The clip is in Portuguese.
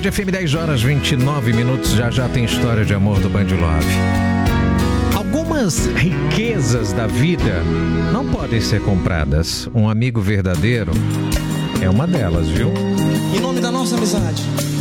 Band FM, 10 horas 29 minutos. Já já tem história de amor do Band Love. Algumas riquezas da vida não podem ser compradas. Um amigo verdadeiro é uma delas, viu? Em nome da nossa amizade,